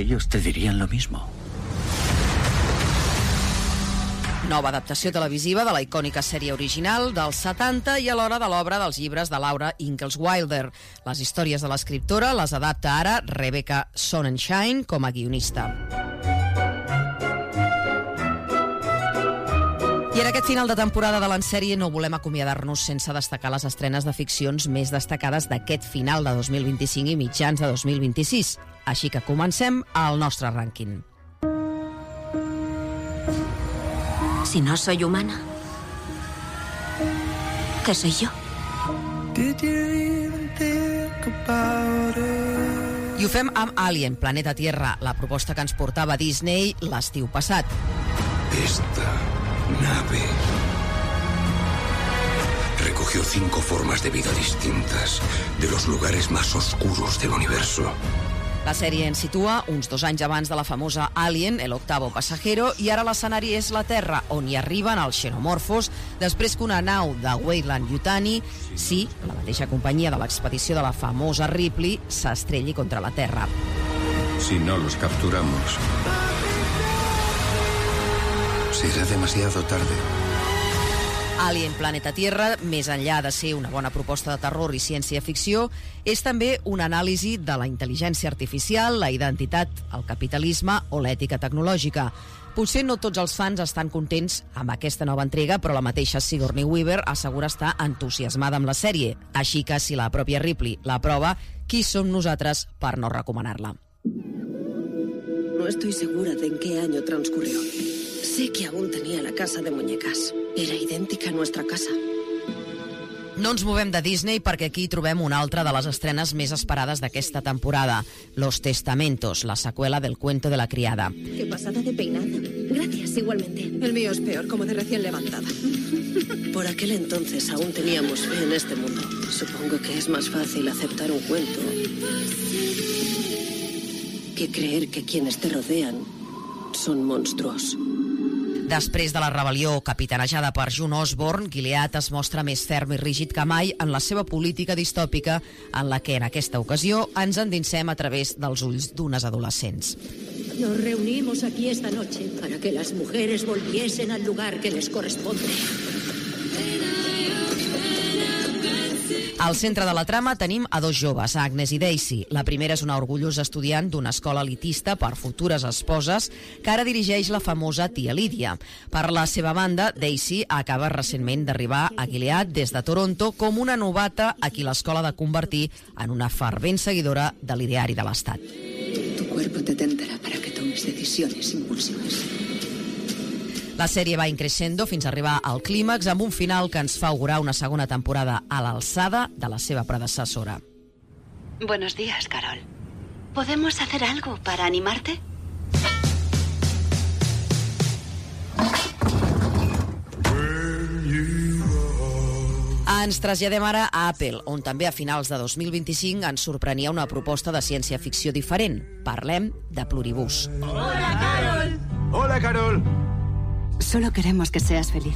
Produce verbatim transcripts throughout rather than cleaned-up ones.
ellos te dirían lo mismo. Nova adaptació televisiva de la icònica sèrie original dels setanta i alhora de l'obra dels llibres de Laura Ingalls Wilder. Les històries de l'escriptora les adapta ara Rebecca Sonnenschein com a guionista. I en aquest final de temporada de l'ensèrie no volem acomiadar-nos sense destacar les estrenes de ficcions més destacades d'aquest final de dos mil vint-i-cinc i mitjans de dos mil vint-i-sis. Així que comencem el nostre rànquing. Si no soy humana, ¿qué soy yo? I ho fem amb Alien, Planeta Tierra, la proposta que ens portava Disney l'estiu passat. Esta nave recogió cinco formas de vida distintas de los lugares más oscuros del universo. La sèrie ens situa uns dos anys abans de la famosa Alien, el octavo pasajero, i ara l'escenari és la Terra, on hi arriben els xenomorfos després que una nau de Weyland-Yutani, sí, la mateixa companyia de l'expedició de la famosa Ripley, s'estrelli contra la Terra. Si no los capturamos, será demasiado tarde. Alien Planeta Tierra, més enllà de ser una bona proposta de terror i ciència-ficció, és també una anàlisi de la intel·ligència artificial, la identitat, el capitalisme o l'ètica tecnològica. Potser no tots els fans estan contents amb aquesta nova entrega, però la mateixa Sigourney Weaver assegura estar entusiasmada amb la sèrie. Així que, si la pròpia Ripley la prova, qui som nosaltres per no recomanar-la? No estoy segura de en qué año transcurrió. Sé que aún tenía la casa de muñecas. Era idèntica a nuestra casa. No ens movem de Disney perquè aquí trobem una altra de les estrenes més esperades d'aquesta temporada, Los Testamentos, la seqüela del Cuento de la Criada. Qué pasada de peinado. Gracias, igualmente. El mío es peor, como de recién levantada. Por aquel entonces aún teníamos fe en este mundo. Supongo que es más fácil aceptar un cuento que creer que quienes te rodean son monstruos. Després de la rebel·lió capitanejada per June Osborne, Gilead es mostra més ferm i rígid que mai en la seva política distòpica, en la que en aquesta ocasió ens endinsem a través dels ulls d'unes adolescents. Nos reunimos aquí esta noche para que las mujeres volviesen al lugar que les corresponde. Al centre de la trama tenim a dos joves, Agnes i Daisy. La primera és una orgullosa estudiant d'una escola elitista per futures esposes que ara dirigeix la famosa tia Lídia. Per la seva banda, Daisy acaba recentment d'arribar a Gilead des de Toronto com una novata a qui l'escola ha de convertir en una fervent seguidora de l'ideari de l'Estat. Tu cuerpo te tentará para que tomes decisiones impulsivas. La sèrie va increixendo fins a arribar al clímax amb un final que ens fa augurar una segona temporada a l'alçada de la seva predecessora. Buenos días, Carol. ¿Podemos hacer algo para animarte? Ens traslladem ara a Apple, on també a finals de dos mil vint-i-cinc ens sorprenia una proposta de ciència-ficció diferent. Parlem de Pluribus. Hola, Carol! Hola, Carol! Solo queremos que seas feliz.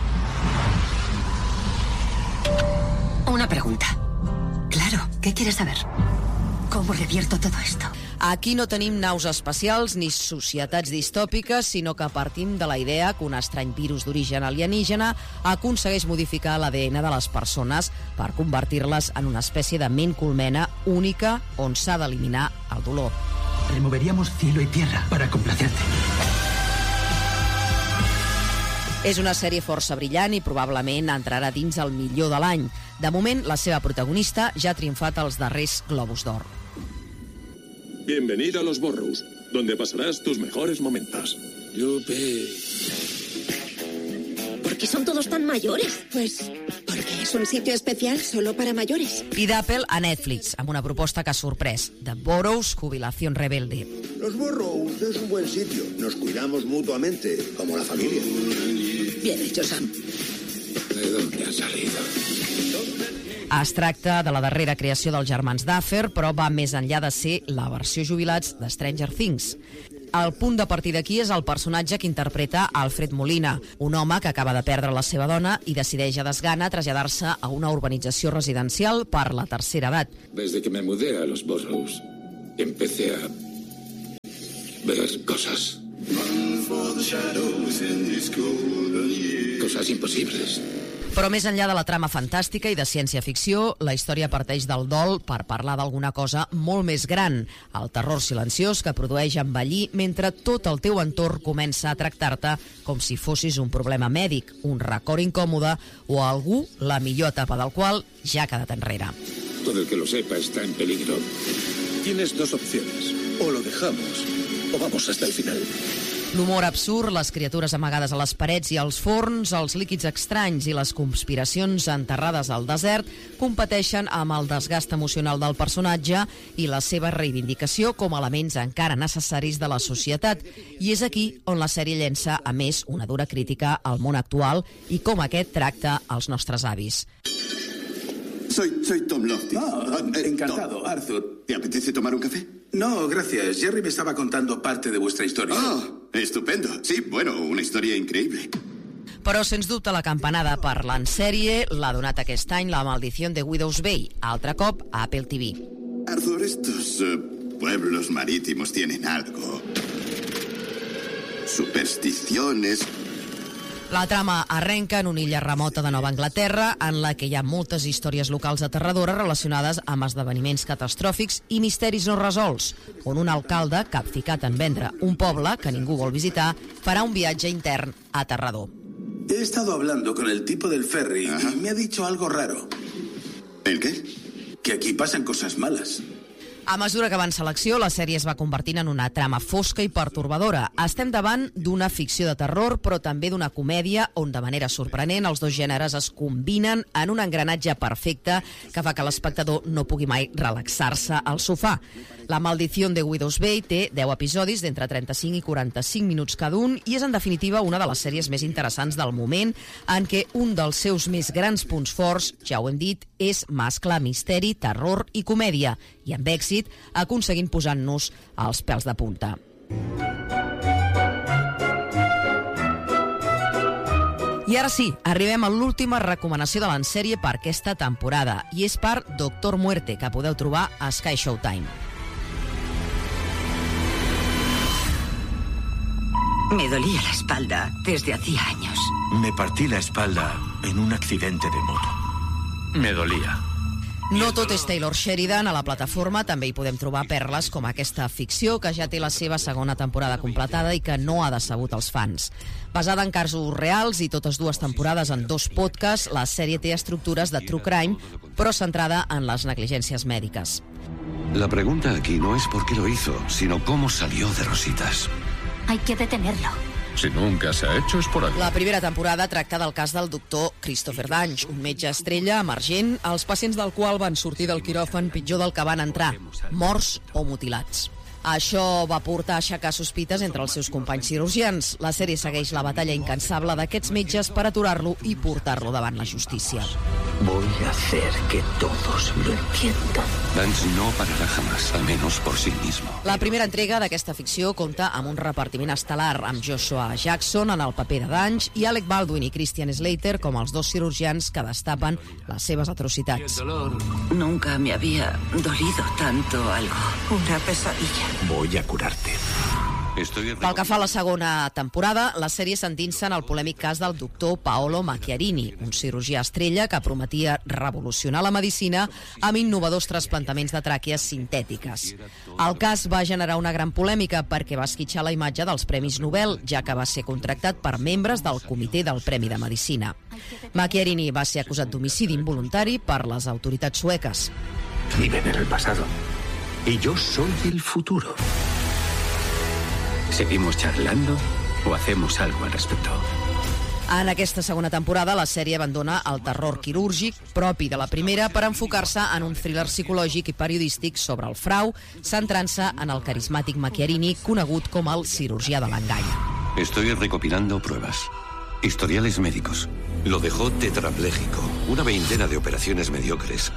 Una pregunta. Claro, ¿qué quieres saber? ¿Cómo revierto todo esto? Aquí no tenim naus espacials ni societats distòpiques, sinó que partim de la idea que un estrany virus d'origen alienígena aconsegueix modificar l'A D N de les persones per convertir-les en una espècie de ment colmena única on s'ha d'eliminar el dolor. Removeríamos cielo y tierra para complacerte. És una sèrie força brillant i probablement entrarà dins el millor de l'any. De moment, la seva protagonista ja ha triomfat als darrers Globus d'Or. Bienvenida a Los Burrows, donde pasarás tus mejores momentos. Yupi. ¿Por qué son todos tan mayores? Pues porque es un sitio especial solo para mayores. I d'Apple a Netflix, amb una proposta que ha sorprès, The Burrows, Jubilación Rebelde. Los Burrows es un buen sitio. Nos cuidamos mutuamente, como la familia. Bien hecho, Sam. ¿De dónde ha salido? Es tracta de la darrera creació dels germans Duffer, però va més enllà de ser la versió jubilats de Stranger Things. El punt de partida aquí és el personatge que interpreta Alfred Molina, un home que acaba de perdre la seva dona i decideix a desgana traslladar-se a una urbanització residencial per la tercera edat. Desde que me mudé a Los Burrows, empecé a ver cosas. Cosas imposibles. Però més enllà de la trama fantàstica i de ciència-ficció, la història parteix del dol per parlar d'alguna cosa molt més gran, el terror silenciós que produeix envellir mentre tot el teu entorn comença a tractar-te com si fossis un problema mèdic, un record incòmode o algú la millor etapa del qual ja ha quedat enrere. Todo el que lo sepa está en peligro. Tienes dos opciones. O lo dejamos, o vamos hasta el final. L'humor absurd, les criatures amagades a les parets i als forns, els líquids estranys i les conspiracions enterrades al desert competeixen amb el desgast emocional del personatge i la seva reivindicació com a elements encara necessaris de la societat. I és aquí on la sèrie llença, a més, una dura crítica al món actual i com aquest tracta els nostres avis. Soy, soy Tom Lofty. Ah, eh, encantado, Tom. Arthur. ¿Te apetece tomar un café? No, gracias. Jerry me estaba contando parte de vuestra historia. Ah, estupendo. Sí, bueno, una historia increíble. Però, sens dubte, la campanada per l'en sèrie l'ha donat aquest any La maldición de Widows Bay, altre cop a Apple T V. Arthur, estos uh, pueblos marítimos tienen algo. Supersticiones. La trama arrenca en una illa remota de Nova Anglaterra en la que hi ha moltes històries locals aterradores relacionades amb esdeveniments catastròfics i misteris no resolts, on un alcalde, capficat en vendre un poble que ningú vol visitar, farà un viatge intern aterrador. He estado hablando con el tipo del ferry Ajá. y me ha dicho algo raro. ¿El qué? Que aquí pasan cosas malas. A mesura que avança l'acció, la sèrie es va convertint en una trama fosca i pertorbadora. Estem davant d'una ficció de terror, però també d'una comèdia on, de manera sorprenent, els dos gèneres es combinen en un engranatge perfecte que fa que l'espectador no pugui mai relaxar-se al sofà. La maldición de Widows Bay té deu episodis d'entre trenta-cinc i quaranta-cinc minuts cada un i és, en definitiva, una de les sèries més interessants del moment, en què un dels seus més grans punts forts, ja ho hem dit, és mesclar misteri, terror i comèdia, i amb èxit aconseguint posant-nos els pèls de punta. I ara sí, arribem a l'última recomanació de l'ensèrie per aquesta temporada, i és per Doctor Muerte, que podeu trobar a Sky Showtime. Me dolía la espalda desde hacía años. Me partí la espalda en un accidente de moto. Me dolía. No tot és Taylor Sheridan. A la plataforma també hi podem trobar perles com aquesta ficció que ja té la seva segona temporada completada i que no ha decebut els fans. Basada en casos reals i totes dues temporades en dos podcasts, la sèrie té estructures de true crime, però centrada en les negligències mèdiques. La pregunta aquí no es por qué lo hizo, sino cómo salió de Rositas. Hay que detenerlo. Si nunca se ha hecho es por algo. La primera temporada tracta del cas del doctor Christopher Dange, un metge estrella emergent, els pacients del qual van sortir del quiròfan pitjor del que van entrar, morts o mutilats. Això va portar a aixecar sospites entre els seus companys cirurgians. La sèrie segueix la batalla incansable d'aquests metges per aturar-lo i portar-lo davant la justícia. Voy a hacer que todos lo entiendan. Dange no parará jamás, al menos por sí mismo. La primera entrega d'aquesta ficció compta amb un repartiment estel·lar, amb Joshua Jackson en el paper de Dange i Alec Baldwin i Christian Slater com els dos cirurgians que destapen les seves atrocitats. Nunca me había dolido tanto algo. Una pesadilla. Voy a curarte. Pel que fa a la segona temporada, la sèrie s'endinsa en el polèmic cas del doctor Paolo Macchiarini, un cirurgià estrella que prometia revolucionar la medicina amb innovadors trasplantaments de tràquees sintètiques. El cas va generar una gran polèmica perquè va esquitxar la imatge dels Premis Nobel, ja que va ser contractat per membres del Comitè del Premi de Medicina. Macchiarini va ser acusat d'homicidi involuntari per les autoritats sueques. Viven en el pasado. Y yo soy el futuro. ¿Seguimos charlando o hacemos algo al respecto? En aquesta segona temporada, la sèrie abandona el terror quirúrgic propi de la primera per enfocar-se en un thriller psicològic i periodístic sobre el frau, centrant-se en el carismàtic Macchiarini, conegut com el cirurgià de l'engany. Estoy recopilando pruebas. Historiales médicos. Lo dejó tetrapléjico. Una veintena de operaciones mediocres.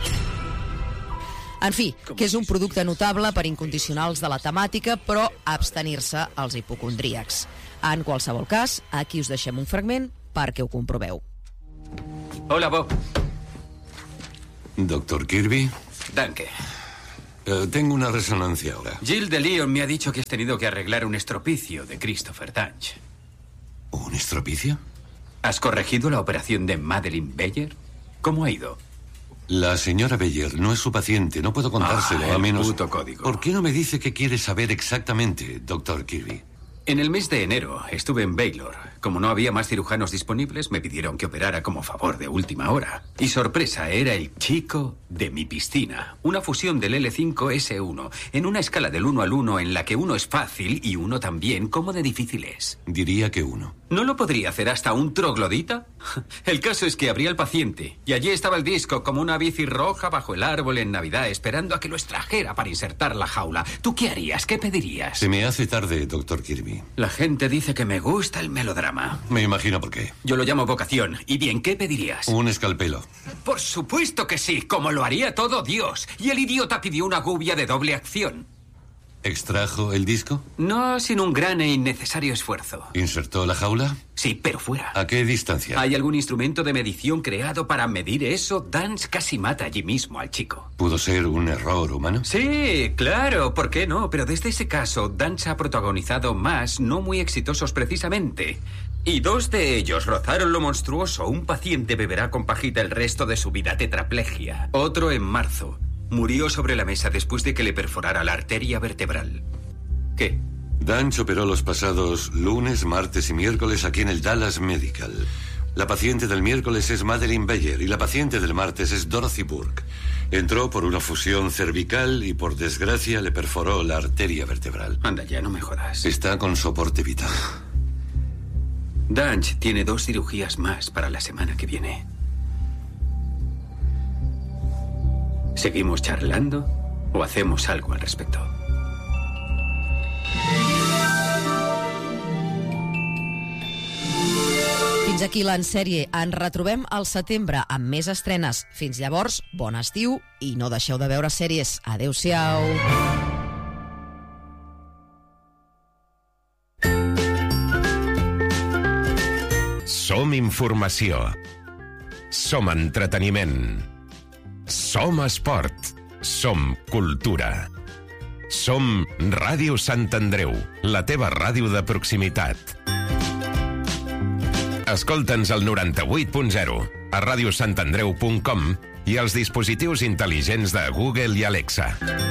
En fi, que és un producte notable per incondicionals de la temàtica, però abstenir-se als hipocondríacs. En qualsevol cas, aquí us deixem un fragment perquè ho comproveu. Hola, Bob. Doctor Kirby. Danke. Uh, tengo una resonancia ahora. Jill de Leon me ha dicho que has tenido que arreglar un estropicio de Christopher Dutch. ¿Un estropicio? ¿Has corregido la operación de Madeleine Beyer? ¿Cómo ha ido? La señora Beyer no es su paciente. No puedo contárselo, ah, a menos... puto código. ¿Por qué no me dice qué quiere saber exactamente, doctor Kirby? En el mes de enero estuve en Baylor. Como no había más cirujanos disponibles, me pidieron que operara como favor de última hora. Y sorpresa, era el chico de mi piscina. Una fusión del L cinco S uno. En una escala del uno al uno en la que uno es fácil y uno también, ¿cómo de difícil es? Diría que uno. ¿No lo podría hacer hasta un troglodita? El caso es que abrí al paciente y allí estaba el disco como una bici roja bajo el árbol en Navidad, esperando a que lo extrajera para insertar la jaula. ¿Tú qué harías? ¿Qué pedirías? Se me hace tarde, doctor Kirby. La gente dice que me gusta el melodrama. Me imagino por qué. Yo lo llamo vocación. ¿Y bien, qué pedirías? Un escalpelo. Por supuesto que sí, como lo haría todo Dios. Y el idiota pidió una gubia de doble acción. ¿Extrajo el disco? No, sin un gran e innecesario esfuerzo. ¿Insertó la jaula? Sí, pero fuera. ¿A qué distancia? ¿Hay algún instrumento de medición creado para medir eso? Dance casi mata allí mismo al chico. ¿Pudo ser un error humano? Sí, claro, ¿por qué no? Pero desde ese caso, Dance ha protagonizado más, no muy exitosos precisamente. Y dos de ellos rozaron lo monstruoso. Un paciente beberá con pajita el resto de su vida, tetraplegia. Otro en marzo. Murió sobre la mesa después de que le perforara la arteria vertebral. ¿Qué? Dutch operó los pasados lunes, martes y miércoles aquí en el Dallas Medical. La paciente del miércoles es Madeleine Beyer y la paciente del martes es Dorothy Burke. Entró por una fusión cervical y por desgracia le perforó la arteria vertebral. Anda ya, no me jodas. Está con soporte vital. Dutch tiene dos cirugías más para la semana que viene. ¿Seguimos charlando o hacemos algo al respecto? Fins aquí l'En Sèrie. Ens retrobem al setembre amb més estrenes. Fins llavors, bon estiu i no deixeu de veure sèries. Adéu-siau. Som informació. Som entreteniment. Som esport. Som cultura. Som Ràdio Sant Andreu, la teva ràdio de proximitat. Escolta'ns al noranta-vuit punt zero, a radiosantandreu punt com i als dispositius intel·ligents de Google i Alexa.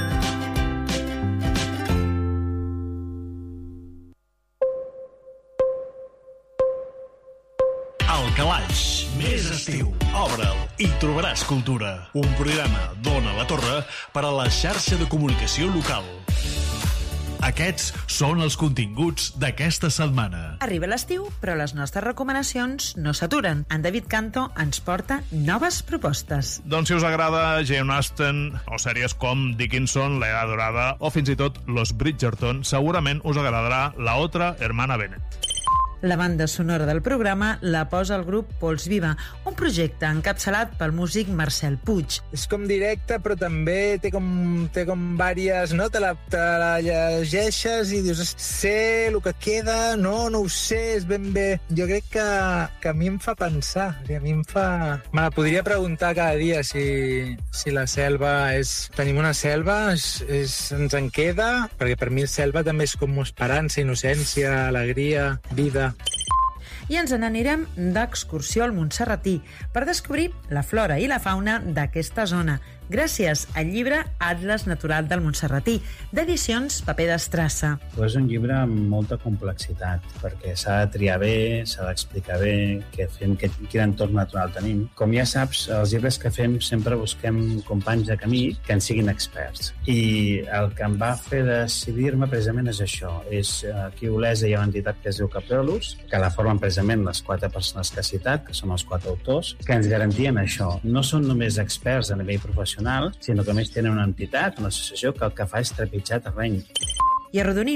El Calaix, més estiu. Obre'l i trobaràs cultura. Un programa d'Ona la Torre per a la xarxa de comunicació local. Aquests són els continguts d'aquesta setmana. Arriba l'estiu, però les nostres recomanacions no s'aturen. En David Canto ens porta noves propostes. Doncs si us agrada Jane Austen o sèries com Dickinson, La Edad Dorada o fins i tot Los Bridgerton, segurament us agradarà La Otra Hermana Bennet. La banda sonora del programa la posa el grup Pols Viva, un projecte encapçalat pel músic Marcel Puig. És com directe, però també té com, té com vàries, no? Te la, te la llegeixes i dius, sé el que queda, no, no ho sé, és ben bé. Jo crec que, que a mi em fa pensar, o sigui, a mi em fa... Me la podria preguntar cada dia si, si la selva és... Tenim una selva, és, és, ens en queda, perquè per mi selva també és com esperança, innocència, alegria, vida. I ens n'anirem d'excursió al Montserratí per descobrir la flora i la fauna d'aquesta zona, gràcies al llibre Atles Natural del Montserratí, d'edicions Paper d'Estrassa. És un llibre amb molta complexitat, perquè s'ha de triar bé, s'ha d'explicar bé què fem, què, quin entorn natural tenim. Com ja saps, els llibres que fem sempre busquem companys de camí que en siguin experts. I el que em va fer decidir-me precisament és això. És aquí a Olesa hi ha una entitat que es diu Capreolus, que la formen precisament les quatre persones que ha citat, que són els quatre autors, que ens garantien això. No són només experts a nivell professional, sinó que a més tenen una entitat, una associació, que el que fa és trepitjar terreny. I arredonim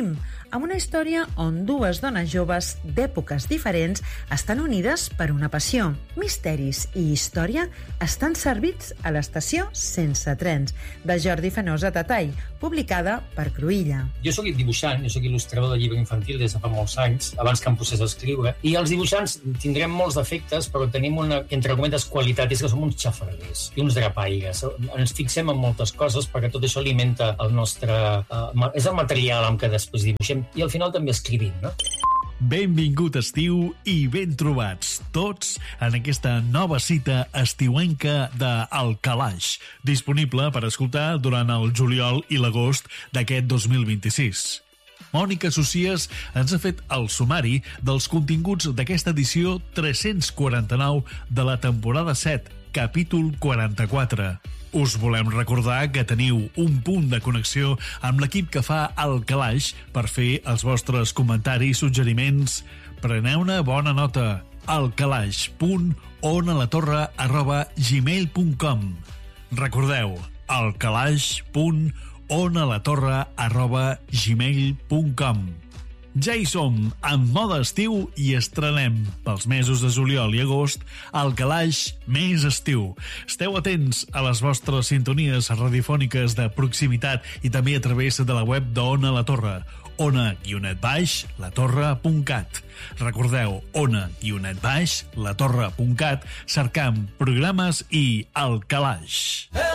amb una història on dues dones joves d'èpoques diferents estan unides per una passió. Misteris i història estan servits a l'estació Sense trens, de Jordi Fenosa Tatall, publicada per Cruïlla. Jo sóc dibuixant, jo sóc il·lustrador de llibre infantil des de fa molts anys, abans que em posés a escriure, i els dibuixants tindrem molts defectes, però tenim una, entre cometes, qualitat, és que som uns xafarguers i uns drapaires. Ens fixem en moltes coses perquè tot això alimenta el nostre... Uh, és el material amb què després dibuixem i al final també escrivim, no? Benvingut estiu i ben trobats tots en aquesta nova cita estiuenca de El Calaix, disponible per escoltar durant el juliol i l'agost d'aquest dos mil vint-i-sis. Mònica Socies ens ha fet el sumari dels continguts d'aquesta edició tres-cents quaranta-nou de la temporada set, capítol quaranta-quatre. Us volem recordar que teniu un punt de connexió amb l'equip que fa El Calaix per fer els vostres comentaris, suggeriments. Preneu-ne bona nota. elcalaix punt onalatorre arroba gmail punt com. Recordeu, elcalaix punt onalatorre arroba gmail punt com. Ja hi som, en mode estiu, i estrenem pels mesos de juliol i agost El Calaix més estiu. Esteu atents a les vostres sintonies radiofòniques de proximitat i també a través de la web d'Ona la Torre, ona guionet baix latorre punt cat. Recordeu, ona guionet baix latorre punt cat, cercant programes i El Calaix. Hey!